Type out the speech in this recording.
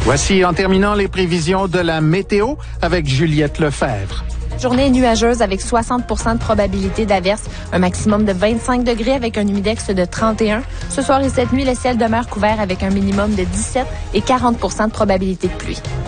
Voici en terminant les prévisions de la météo avec Juliette Lefebvre. Journée nuageuse avec 60% de probabilité d'averse, un maximum de 25 degrés avec un humidex de 31. Ce soir et cette nuit, le ciel demeure couvert avec un minimum de 17 et 40% de probabilité de pluie.